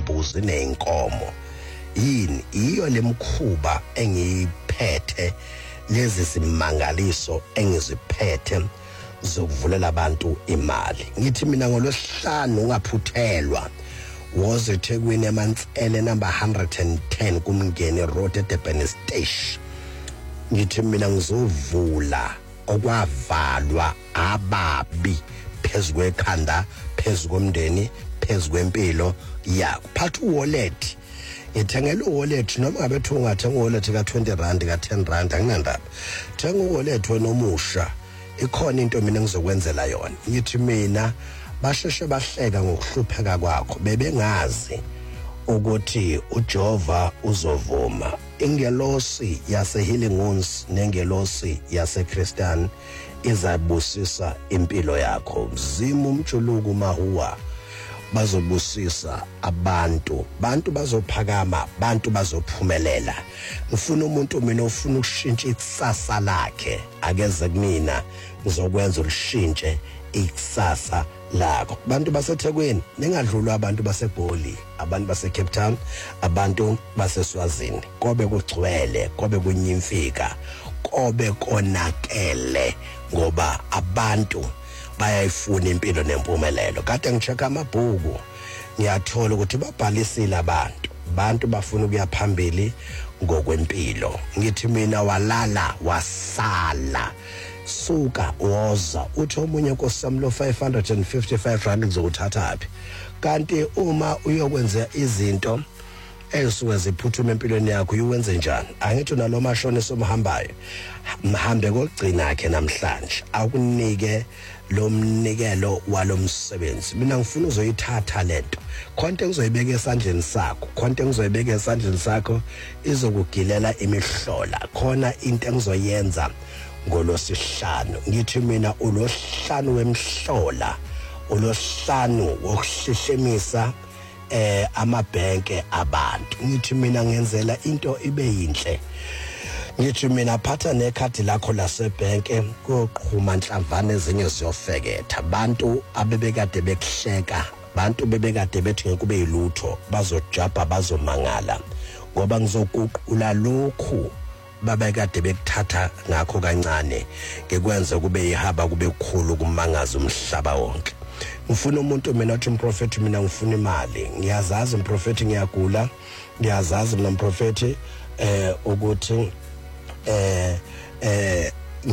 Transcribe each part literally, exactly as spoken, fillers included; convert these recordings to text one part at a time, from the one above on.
nezimbuzi nenkomo. Yini iyo lemkhuba engiyiphethe, lezi simangaliso engiziphethe zokuvulela abantu imali. Ngithi mina ngolosihlanu ungaphuthelwa woze eThekwini eMantsele number one hundred ten kuMngeni Road eDurban Station. Ngithi mina ngizovula okwavalwa ababi phezulu kwekhanda, phezulu komndeni, phezulu kwempilo yakho. Phatha uwallet, ngithengela uwallet noma ngabe thu ungathenga uwallet ka twenty rand ka ten rand akunandaba. Thenga uwallet wena omusha, ikhona into mina ngizokwenzela yona. Ngithi mina basheshe bahleka ngokuhlupheka kwakho, bebengazi ukuthi uJehova uzovuma. Ingelosi yase Healing Wounds nengelosi yase Christian izabusisa impilo yakho. Mzimu umjuluku mahuwa bazobusisa abantu, bantu bazophakama, bantu bazophumelela. Ngifuna umuntu mina ofuna ukushintsha ikusasa lakhe akeze kumina ngizokwenza ulishintshe ikusasa lakho. Bantu baseThekwini ningadlulwa abantu baseGoli, abantu baseCape Town, abantu baseSwazini. Kobe kugcwele, kobe kunyimfika, kobe konakele ngoba abantu bayayifuna impilo nempumelelo. Kade ngicheka amabhuku ngiyathola ukuthi babhalisile abantu, abantu bafuna ukuya phambili ngokwempilo. Ngithi mina walala wasala, suka woza uthi omunye nkosamlo five hundred fifty-five rand ngizokuthatha phi. Kanti uma uyokwenza izinto esuke ziphuthuma empilweni yakho uyenze njani? Angithi nalo mashone somhambayo mhambe kokugcina yakhe namhlanje akunike lo mnikelo walomsebenzi. Mina ngifuna uzoyithatha lento, khonke ngizoyibeka esandleni sakho, khonke ngizoyibeka esandleni sakho izokugilela imihlola. Khona into engizoyenza ngolosihlanu. Ngithi mina ulosihlanu wemhlola, ulosihlanu wokuhlihlemisa eh amabhenke abantu. Ngithi mina ngenzela into ibe yinhle. Ngithi mina phatha nekhadi lakho lasebhenke koqhuma nhlamvane ezinye ziyofeketha. Abantu abebekade bekuhleka, abantu bebekade bethi ngekube yilutho, bazojabha bazomangala ngoba ngizokuqula lokhu babekade bekuthatha ngakho kancane ngekwenza kube ihaba kube kukhulu kumangaza umhlaba wonke. Ngifuna umuntu mina othi umprofeti mina ngifuna imali. Ngiyazazi umprofeti ngiyagula, ngiyazazi mina umprofeti eh ukuthi eh eh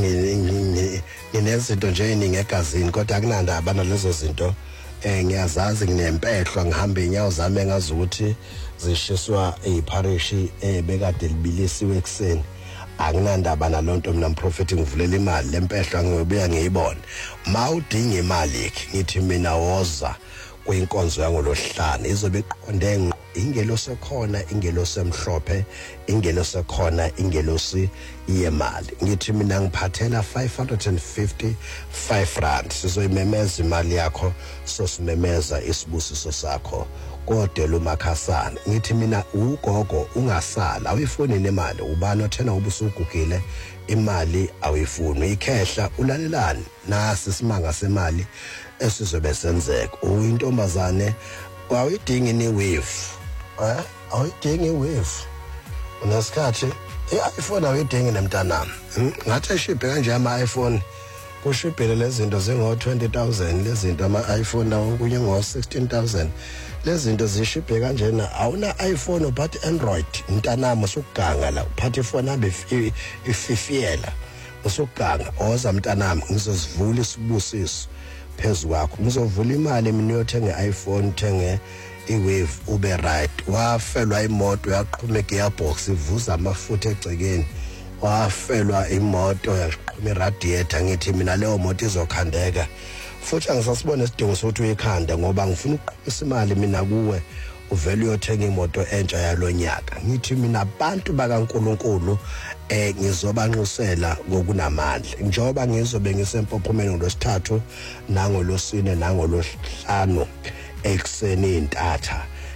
nginezinto nje eziningi egazini kodwa akunandaba nalezo zinto. Eh ngiyazazi nginempehlo, ngihamba inyawo zami engazi ukuthi zishiswa eParishi ebekade libilisiwe ekseni. Akunandaba nalonto mina umprofeti ngivulela imali lempehlo ngiyobuya ngiyibona. Mawudinga imali ikhi ngithi mina woza kwinkonzo yangolosihlanu izobe iqonde ngqo. Ingelosi ekhona, ingelosi emhlophe, ingelosi ekhona, ingelosi yemali. Ngithi mina ngiphathela five hundred fifty-five rand sizoyimemeza imali yakho, sosimemeza isibusiso sakho kodwa uMakhasana. Ngithi mina ugogo ungasala, awuyifuni nemali, ubani othena ubusugugile imali awuyifuni, ikhehla ulalelani nasi simanga semali esizobe senzeka. Uyintombazane awuyidingi ni wave, eh awuyidingi wave, unasikhathi i-iPhone awuyidingi nemntanami. Ngathi eshiphe kanje ama iPhone kushibhele lezinto zengo twenty thousand, lezinto ama iPhone nawo kunye ngo sixteen thousand. Lezinto zishibhe kanjena awuna iPhone but Android. Mntanami usuganga la uphatha ifone hambe ififiyela usuganga. Oza mntanami ngizosivula isibusiso phezulu kwakho, ngizovula imali mina yothenga iPhone, thenge iWave ube right. Wafelwa imoto yaqhuma gearbox ivuza amafutha egcekeni, wafelwa imoto yaqhuma iradiator. Ngithi mina leyo moto izokhandeka futhi angisasibona isidingo sokuthi uyikhanda ngoba ngifuna ukuqhubisa imali mina kuwe uvele uyothenga imoto entsha yalonyaka. Ngithi mina abantu bakaNkulunkulu eh ngizobanxusela ngokunamandla njengoba ngizobe ngisempophomeni ngolosithathu nangolosine nangolosihlanu ekseni intatha.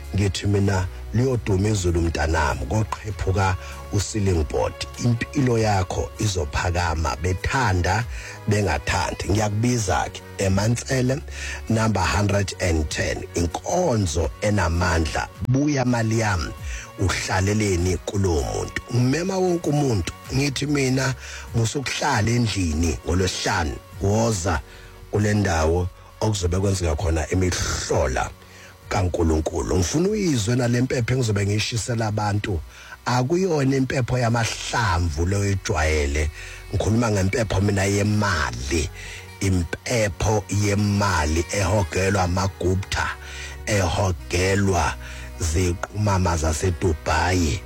ngithi mina liyoduma izulu mntanami koqhephuka uceiling board impilo yakho izophakama bethanda bengathandi ngiyakubiza ke eMantsele number one hundred ten inkonzo enamandla buya mali yami uhlaleleni kulowo muntu umema wonke umuntu ngithi mina musukuhlala endlini ngolosihlanu woza kule ndawo okuzobe kwenzeka khona emihlola kaNkuluNkulu ngifuna uyizwe nalempepho engizobe ngishisela abantu akuyona impepho yamahlamvu lo ejwayele ngikhuluma ngempepho mina yemali impepho yemali ehogelwa amagupta ehogelwa ziqhumama zaseDubai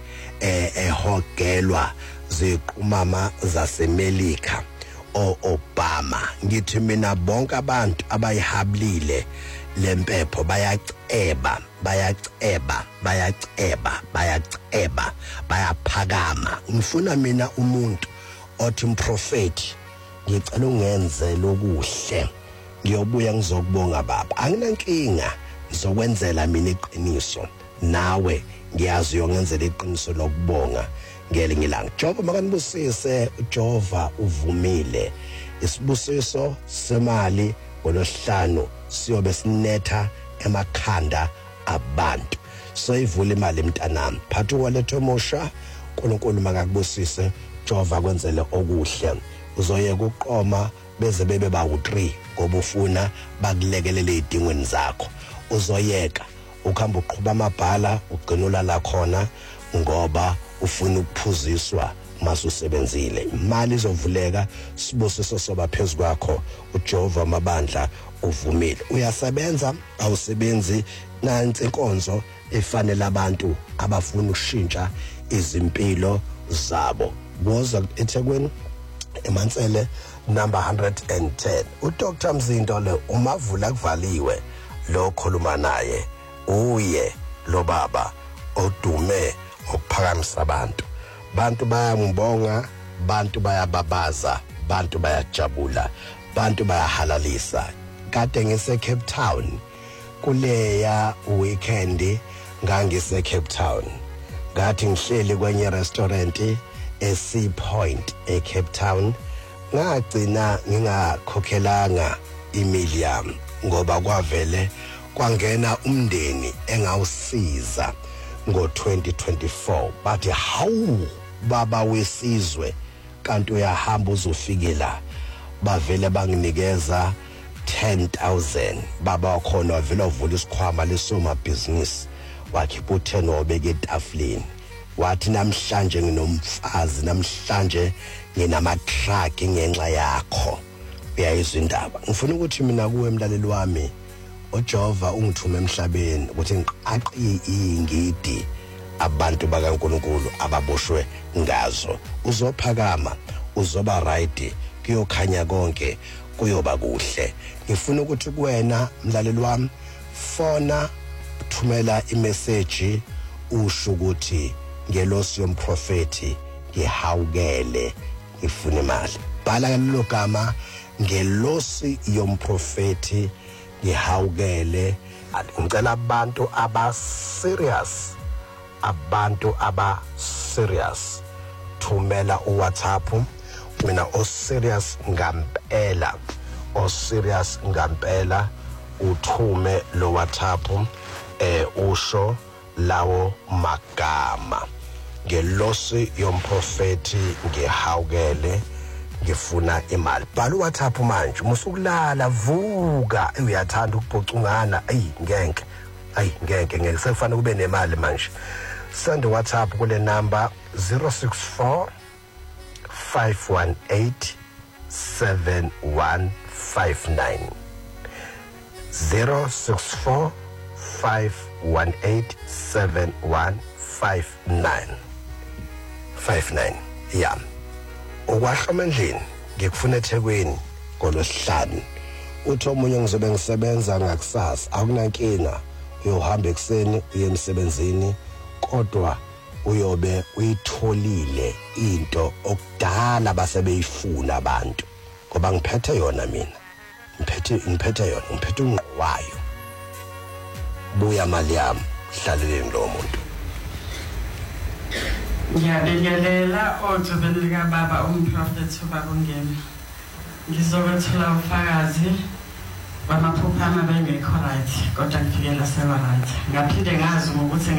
ehogelwa ziqhumama zaseMelika o Obama ngithi mina bonke abantu abayihablile lempepho bayaceba bayaceba bayaceba bayaceba bayaphakama ngifuna mina umuntu othi umprofeti ngicela ungenze lokuhle ngiyobuya ngizokubonga baba anginankinga ngizokwenzela mina iqiniso nawe ngiyazi uyongenzela iqiniso lokubonga ngelinye ilanga Jehova makanibusise uJehova uvumile isibusiso semali ngolosihlanu siyobe sinetha emakhanda abantu soyivula imali mntanami phatha wallet omosha uNkulunkulu makakubusise Jehova kwenzele okuhle uzoyeka uqoma beze bebe bawu three ngoba ufuna bakulekelele idingweni zakho uzoyeka ukhamba uqhuba amabhala ugcinula la khona ngoba ufuna ukuphuziswa masusebenzile imali izovuleka sibusiso soba phezulu kwakho uJehova amabandla uvumile uyasebenza awusebenzi nansi inkonzo efanele abantu abafuna ushintsha izimpilo zabo woza eThekwini eMantsele number one hundred ten uDr Mzindo le umavula kuvaliwe lo khuluma naye uye lo baba odume ukuphakamisa abantu bantu bayambonga bantu bayababaza bantu bayajabula bantu bayahalalisa kade ngise Cape Town kuleya weekend ngangise Cape Town ngathi ngihleli kwenye restaurant eSea Point eCape Town ngagcina ngingakhokhelanga imali yami ngoba kwavele kwangena umndeni engawusiza ngo twenty twenty-four bathi hawu baba wesizwe kanti uyahamba uzofikela bavele banginikeza ten thousand baba wakhona wavela uvula isikhwama lesoma business wakhipha u ten obeka etafuleni wathi namhlanje nginomfazi namhlanje nginama truck ngenxa yakho uyayizwa indaba ngifuna ukuthi mina kuwe emlaleli wami uJehova ungithume emhlabeni ukuthi ngiqaqi ingidi abantu bakaNkuluNkulu ababoshwe ngazo uzophakama uzoba right kuyokhanya konke kuyoba kuhle ngifuna ukuthi kuwena mlaleli wami fona thumela imessage usho ukuthi ngelosi yomprofeti ngihawukele ngifuna imali bhala lelo gama ngelosi yomprofeti ngihawukele ngicela abantu aba serious abantu aba serious thumela uWhatsApp mina o serious ngampela o serious ngampela uthume lo WhatsApp eh usho lawo magama ngelosi yomprofeti ngihawukele ngifuna imali bhala uWhatsApp manje musukulala vuka uyathanda ukuphucungana ayi ngenke ayi ngenke ngeke sekufanele kube nemali manje send WhatsApp kule number zero six four five one eight seven one five nine zero six four five one eight seven one five nine five nine yeah okwahla endlini ngikufuna eThekwini ngolosihlanu uthi omunye ngizobe ngisebenza ngakusasa akunankinga uyohamba ekseni uye emsebenzini kodwa uyobe uyitholile into okudala basebeyifuna abantu ngoba ngiphethe yona mina ngiphethe ngiphethe yona ngiphethe ungqwayo buya mali yami hlaleleni lo muntu. Ngiyabingelela oJobeni lika baba umprofeti ubaba uNgema. Ngizokwethula ufakazi wamaphupha ami bengekho right kodwa ngifikela seba right. Ngaphinde ngazi ukuthi